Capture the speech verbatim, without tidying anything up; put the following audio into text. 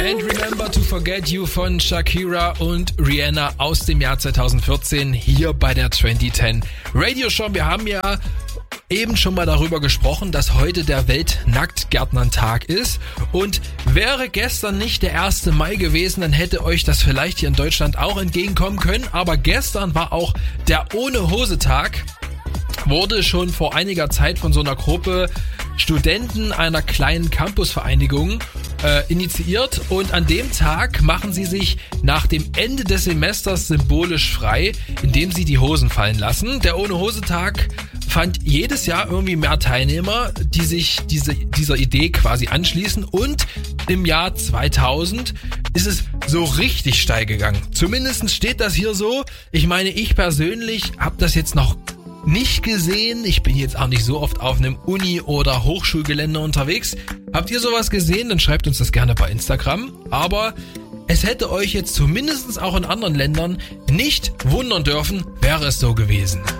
And Remember to Forget You von Shakira und Rihanna aus dem Jahr zweitausendvierzehn hier bei der zwanzig zehn Radio Show. Wir haben ja eben schon mal darüber gesprochen, dass heute der Welt-Nacktgärtnern-Tag ist, und wäre gestern nicht der erste Mai gewesen, dann hätte euch das vielleicht hier in Deutschland auch entgegenkommen können, aber gestern war auch der Ohne-Hose-Tag, wurde schon vor einiger Zeit von so einer Gruppe Studenten einer kleinen Campusvereinigung äh, initiiert, und an dem Tag machen sie sich nach dem Ende des Semesters symbolisch frei, indem sie die Hosen fallen lassen. Der Ohne-Hose-Tag fand jedes Jahr irgendwie mehr Teilnehmer, die sich diese, dieser Idee quasi anschließen, und im Jahr zweitausend ist es so richtig steil gegangen. Zumindest steht das hier so. Ich meine, ich persönlich habe das jetzt noch nicht gesehen. Ich bin jetzt auch nicht so oft auf einem Uni- oder Hochschulgelände unterwegs. Habt ihr sowas gesehen? Dann schreibt uns das gerne bei Instagram. Aber es hätte euch jetzt zumindest auch in anderen Ländern nicht wundern dürfen, wäre es so gewesen.